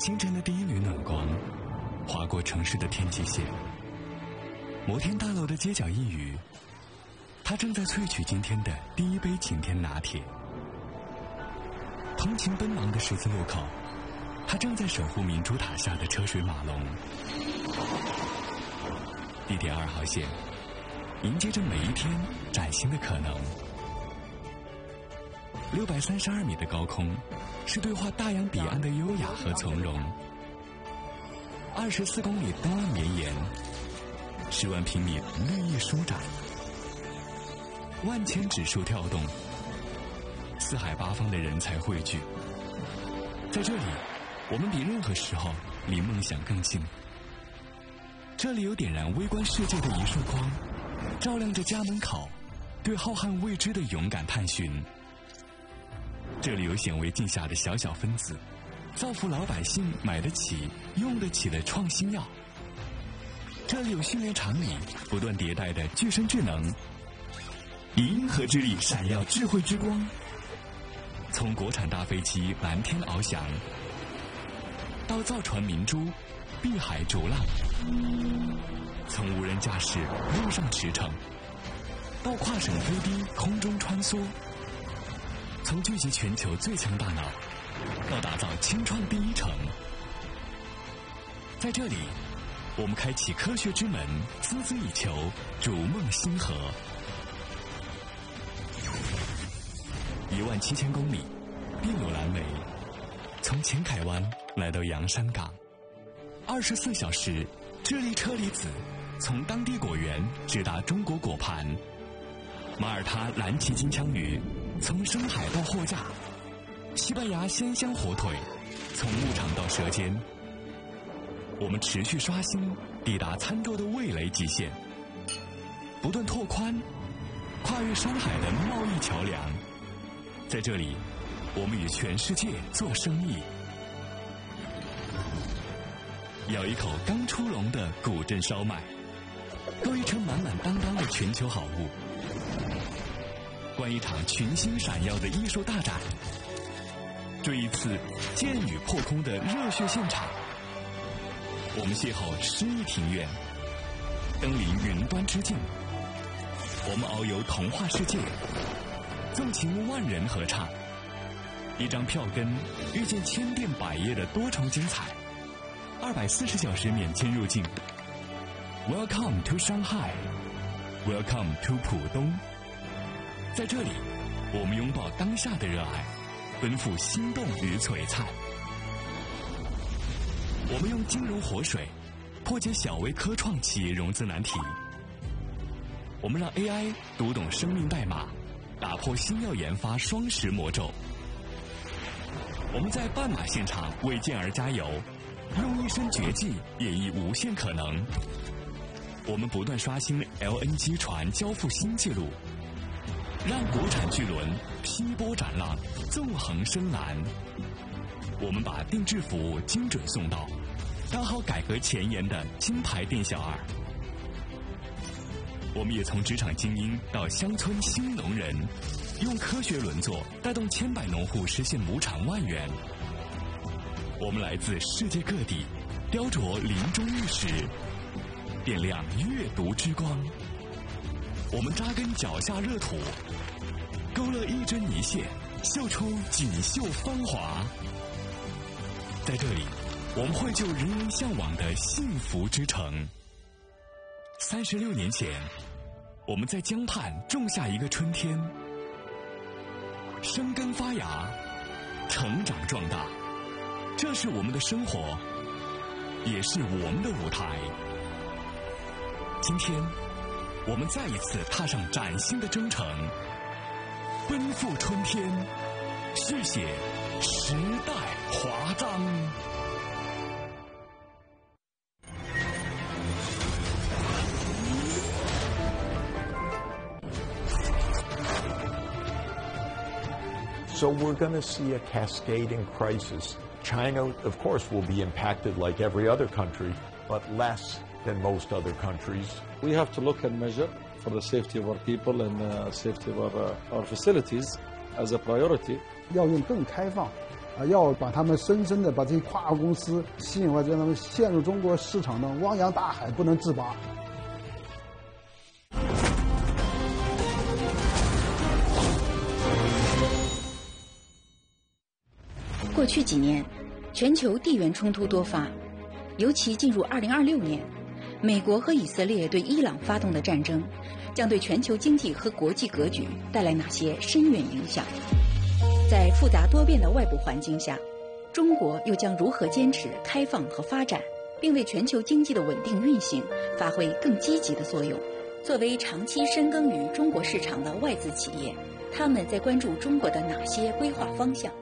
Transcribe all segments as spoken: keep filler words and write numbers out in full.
清晨的第一缕暖光划过城市的天际线，摩天大楼的街角一隅，他正在萃取今天的第一杯晴天拿铁。通勤奔忙的十字路口，他正在守护明珠塔下的车水马龙。地铁二号线迎接着每一天崭新的可能。六百三十二米的高空，是对话大洋彼岸的优雅和从容。二十四公里东岸绵延，十万平米绿意舒展，万千指数跳动，四海八方的人才汇聚。在这里，我们比任何时候离梦想更近。这里有点燃微观世界的一束光，照亮着家门口对浩瀚未知的勇敢探寻。这里有显微镜下的小小分子，造福老百姓买得起用得起的创新药。这里有训练场里不断迭代的具身智能，以银河之力闪耀智慧之光。从国产大飞机蓝天翱翔，到造船明珠碧海逐浪，从无人驾驶路上驰骋，到跨省飞低空中穿梭，从聚集全球最强大脑到打造清创第一城。在这里，我们开启科学之门，孜孜以求，逐梦星河。一万七千公里，遍有蓝莓，从前海湾来到洋山港，二十四小时智利车厘子从当地果园直达中国果盘，马耳他蓝鳍金枪鱼从深海到货架，西班牙鲜香火腿从牧场到舌尖。我们持续刷新，抵达餐桌的味蕾极限，不断拓宽跨越山海的贸易桥梁。在这里，我们与全世界做生意。咬一口刚出笼的古镇烧麦，购一车满满当当的全球好物，观一场群星闪耀的艺术大展，追一次剑雨破空的热血现场。我们邂逅诗意庭院，登临云端之境。我们遨游童话世界，纵情万人合唱。一张票根遇见千变百业的多重精彩，二百四十小时免签入境。Welcome to Shanghai, Welcome to 浦东。在这里，我们拥抱当下的热爱，奔赴心动与璀璨。我们用金融活水破解小微科创企业融资难题。我们让 A I 读懂生命代码，打破新药研发双十魔咒。我们在半马现场为健儿加油，用一身绝技演绎无限可能。我们不断刷新 L N G 船交付新纪录，让国产巨轮劈波斩浪，纵横深蓝。我们把定制服务精准送到，刚好改革前沿的金牌店小二。我们也从职场精英到乡村新农人，用科学轮作带动千百农户实现亩产万元。我们来自世界各地，雕琢林中玉石，点亮阅读之光。我们扎根脚下热土，勾勒一针一线，绣出锦绣芳华。在这里，我们绘就人人向往的幸福之城。三十六年前，我们在江畔种下一个春天，生根发芽，成长壮大。这是我们的生活，也是我们的舞台。今天，我们再一次踏上崭新的征程，奔赴春天，续写时代华章。 So we're going to see a cascading crisis. China, of course, will be impacted like every other country, but less than most other countries. We have to look and measure for the safety of our people and uh, safety of our, uh, our facilities as a priority. 要用更开放、 啊，要把他们深深的把这些跨国公司吸引过来，让他们陷入中国市场的汪洋大海不能自拔。 过去几年，全球地缘冲突多发，尤其进入二零二六年，美国和以色列对伊朗发动的战争，将对全球经济和国际格局带来哪些深远影响？在复杂多变的外部环境下，中国又将如何坚持开放和发展，并为全球经济的稳定运行发挥更积极的作用？作为长期深耕于中国市场的外资企业，他们在关注中国的哪些规划方向？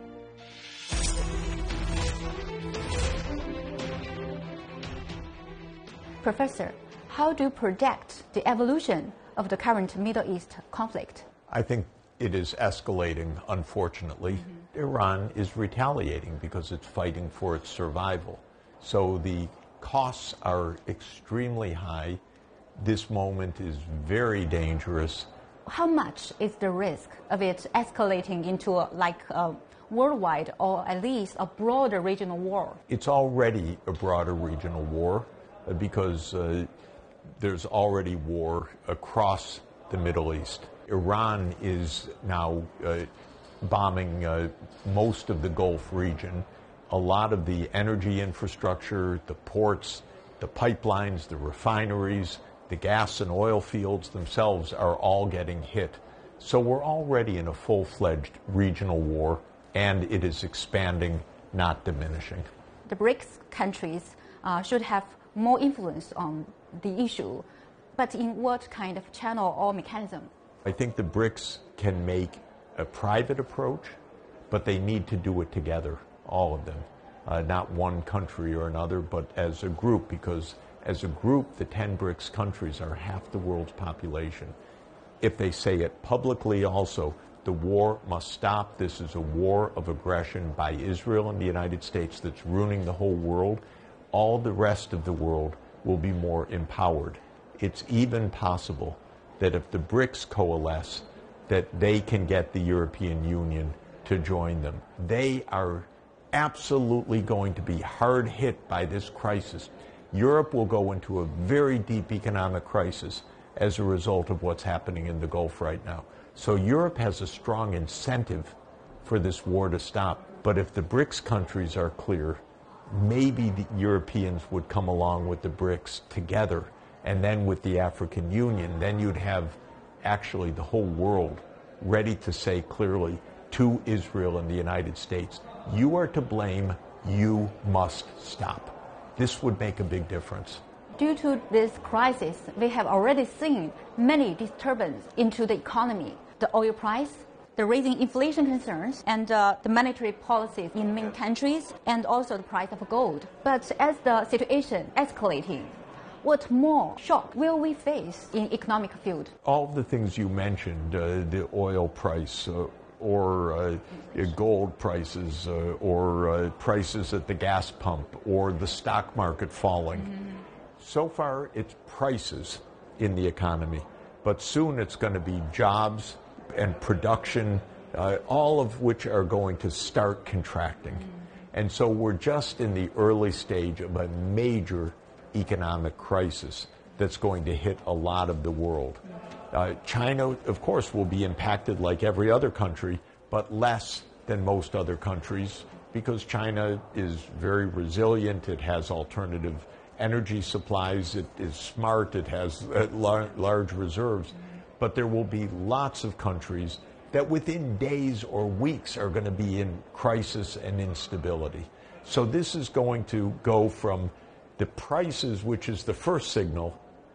Professor, how do you project the evolution of the current Middle East conflict? I think it is escalating, unfortunately. Mm-hmm. Iran is retaliating because it's fighting for its survival. So the costs are extremely high. This moment is very dangerous. How much is the risk of it escalating into a, like a worldwide or at least a broader regional war? It's already a broader regional war uh, because uh, there's already war across the Middle East. Iran is now uh, bombing uh, most of the Gulf region. A lot of the energy infrastructure, the ports, the pipelines, the refineries, the gas and oil fields themselves are all getting hit. So we're already in a full-fledged regional war, and it is expanding, not diminishing. The BRICS countries uh, should have more influence on the issue, but in what kind of channel or mechanism? I think the BRICS can make a private approach, but they need to do it together, all of them. Uh, not one country or another, but as a group, because as a group, the ten BRICS countries are half the world's population. If they say it publicly also, the war must stop. This is a war of aggression by Israel and the United States that's ruining the whole world. All the rest of the world will be more empowered. It's even possible that if the BRICS coalesce, that they can get the European Union to join them. They are absolutely going to be hard hit by this crisis. Europe will go into a very deep economic crisis as a result of what's happening in the Gulf right now. So Europe has a strong incentive for this war to stop. But if the BRICS countries are clear, maybe the Europeans would come along with the BRICS together, and then with the African Union, then you'd have actually the whole world ready to say clearly to Israel and the United States, you are to blame, you must stop. This would make a big difference. Due to this crisis, we have already seen many disturbances into the economy. The oil price, the raising inflation concerns, and uh, the monetary policies in many countries, and also the price of gold. But as the situation escalating, what more shock will we face in economic field? All the things you mentioned, uh, the oil price, uh, or uh, gold prices, uh, or uh, prices at the gas pump, or the stock market falling. Mm-hmm. So far, it's prices in the economy, but soon it's going to be jobs and production, uh, all of which are going to start contracting. Mm-hmm. And so we're just in the early stage of a major economic crisis that's going to hit a lot of the world. Uh, China, of course, will be impacted like every other country, but less than most other countries because China is very resilient. It has alternative energy supplies. It is smart. It has uh, lar- large reserves. But there will be lots of countries that within days or weeks are going to be in crisis and instability. So this is going to go from the prices, which is the first signal,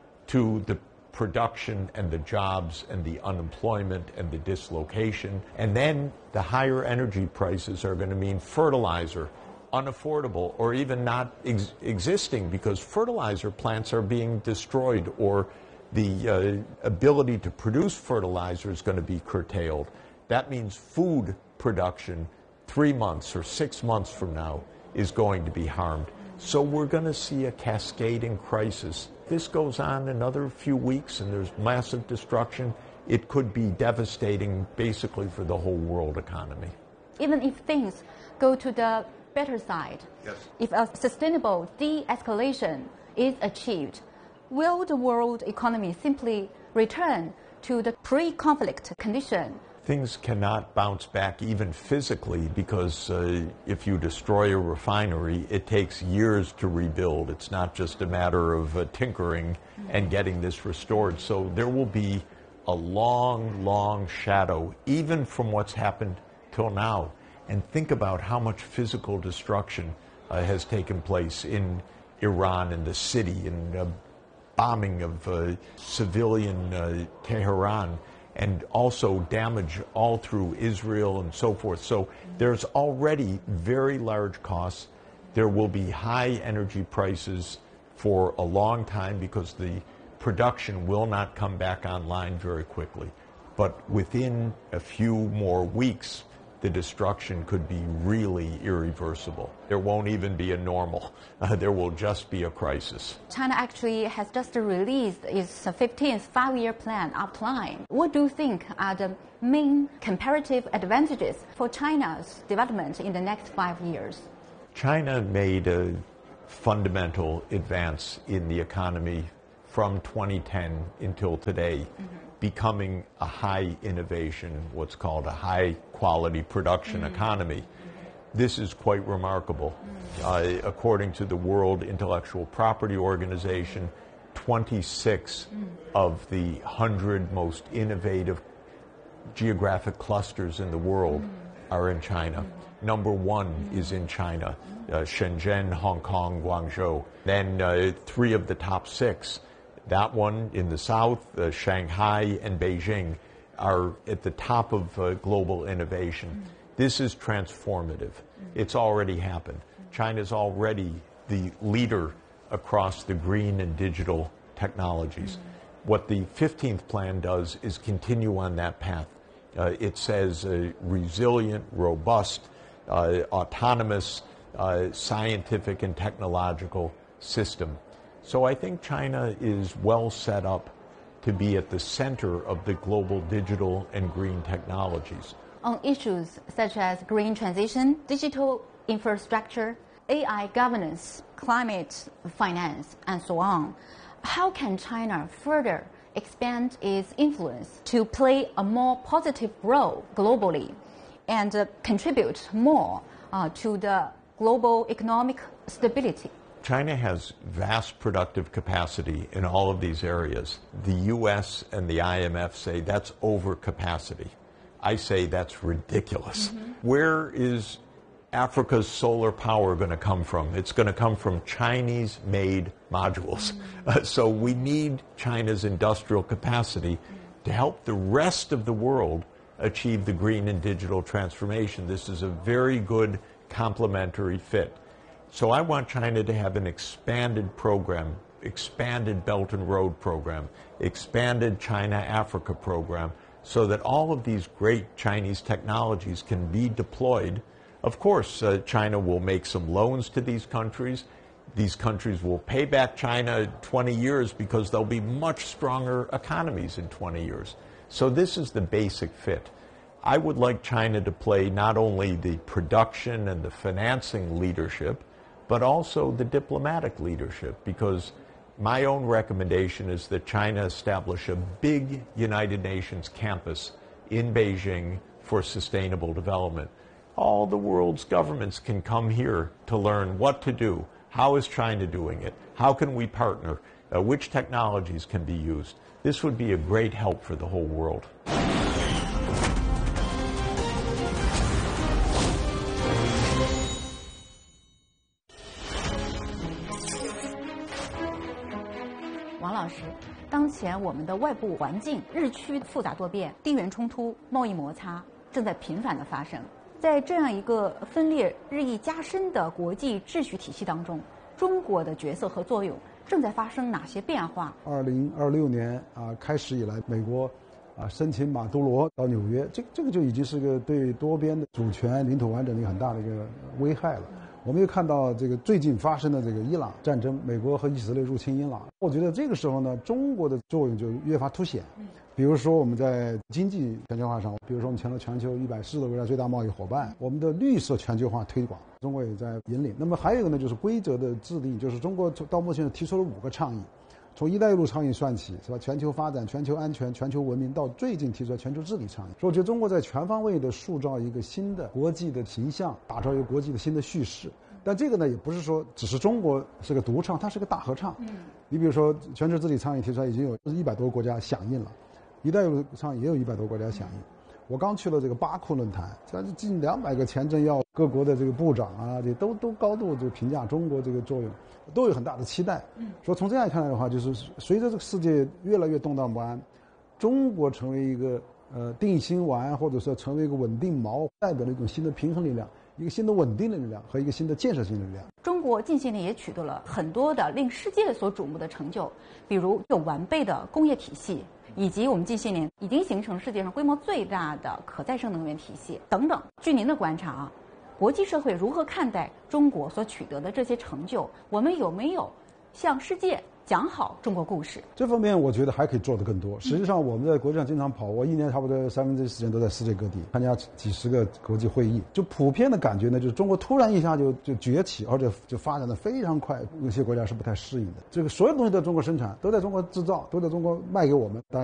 to the production and the jobs and the unemployment and the dislocation. And then the higher energy prices are going to mean fertilizer, unaffordable, or even not ex- existing because fertilizer plants are being destroyed, or the uh, ability to produce fertilizer is going to be curtailed. That means food production three months or six months from now is going to be harmed. So we're going to see a cascading crisis. This goes on another few weeks and there's massive destruction. It could be devastating basically for the whole world economy. Even if things go to the better side? Yes. If a sustainable de-escalation is achieved, will the world economy simply return to the pre-conflict condition? Things cannot bounce back even physically because uh, if you destroy a refinery, it takes years to rebuild. It's not just a matter of uh, tinkering and getting this restored. So there will be a long, long shadow, even from what's happened till now. And think about how much physical destruction uh, has taken place in Iran, in the city, in uh, bombing of uh, civilian uh, Tehran, and also damage all through Israel and so forth. So there's already very large costs. There will be high energy prices for a long time because the production will not come back online very quickly. But within a few more weeks, the destruction could be really irreversible. There won't even be a normal. Uh, there will just be a crisis. China actually has just released its fifteenth five-year plan outline. What do you think are the main comparative advantages for China's development in the next five years? China made a fundamental advance in the economy from twenty ten until today. Mm-hmm. Becoming a high innovation, what's called a high quality production mm-hmm. economy. Mm-hmm. This is quite remarkable. Mm-hmm. Uh, according to the World Intellectual Property Organization, twenty-six mm-hmm. of the one hundred most innovative geographic clusters in the world mm-hmm. are in China. Mm-hmm. Number one mm-hmm. is in China, uh, Shenzhen, Hong Kong, Guangzhou. Then uh, three of the top six, that one in the south, uh, Shanghai and Beijing, are at the top of uh, global innovation. Mm-hmm. This is transformative. Mm-hmm. It's already happened. Mm-hmm. China's already the leader across the green and digital technologies. Mm-hmm. What the fifteenth plan does is continue on that path. Uh, it says a resilient, robust, uh, autonomous, uh, scientific and technological system. So I think China is well set up to be at the center of the global digital and green technologies. On issues such as green transition, digital infrastructure, A I governance, climate finance, and so on, how can China further expand its influence to play a more positive role globally and uh, contribute more uh, to the global economic stability? China has vast productive capacity in all of these areas. The U S and the I M F say that's overcapacity. I say that's ridiculous. Mm-hmm. Where is Africa's solar power going to come from? It's going to come from Chinese-made modules. Mm-hmm. Uh, so we need China's industrial capacity mm-hmm. to help the rest of the world achieve the green and digital transformation. This is a very good complementary fit. So I want China to have an expanded program, expanded Belt and Road program, expanded China-Africa program, so that all of these great Chinese technologies can be deployed. Of course, uh, China will make some loans to these countries. These countries will pay back China twenty years because they'll be much stronger economies in twenty years. So this is the basic fit. I would like China to play not only the production and the financing leadership, but also the diplomatic leadership, because my own recommendation is that China establish a big United Nations campus in Beijing for sustainable development. All the world's governments can come here to learn what to do. How is China doing it? How can we partner? Uh, which technologies can be used? This would be a great help for the whole world. 王老师，当前我们的外部环境日趋复杂多变，地缘冲突、贸易摩擦正在频繁的发生。在这样一个分裂日益加深的国际秩序体系当中，中国的角色和作用正在发生哪些变化？ 二零二六年啊开始以来，美国啊申请马杜罗到纽约，这这个就已经是个对多边的主权、领土完整的一个很大的一个危害了。我们又看到这个最近发生的这个伊朗战争，美国和以色列入侵伊朗，我觉得这个时候呢，中国的作用就越发凸显。 比如说我们在经济全球化上，比如说我们成了全球一百四十个国家最大贸易伙伴，我们的绿色全球化推广，中国也在引领。那么还有一个呢，就是规则的制定，就是中国到目前提出了五个倡议。从“一带一路”倡议算起，是吧？全球发展、全球安全、全球文明，到最近提出来全球治理倡议。所以我觉得中国在全方位的塑造一个新的国际的形象，打造一个国际的新的叙事。但这个呢，也不是说只是中国是个独唱，它是个大合唱。嗯，你比如说全球治理倡议提出来，已经有一百多个国家响应了，“一带一路”倡议也有一百多个国家响应。我刚去了这个巴库论坛，将近两百个前政要各国的这个部长啊，这都都高度就评价中国这个作用，都有很大的期待。嗯，说从这样看来的话，就是随着这个世界越来越动荡不安，中国成为一个呃定心丸，或者说成为一个稳定锚，代表了一种新的平衡力量，一个新的稳定的力量和一个新的建设性的力量。 中国近些年也取得了很多的令世界所瞩目的成就，比如有完备的工业体系，以及我们近些年已经形成世界上规模最大的可再生能源体系等等。据您的观察啊，国际社会如何看待中国所取得的这些成就？我们有没有向世界讲好中国故事？ 这方面我觉得还可以做得更多。实际上我们在国际上经常跑，我一年差不多三分之一时间都在世界各地参加几十个国际会议。就普遍的感觉呢，就是中国突然一下就就崛起，而且就发展的非常快，有些国家是不太适应的。这个所有东西都在中国生产，都在中国制造，都在中国卖给我们。当然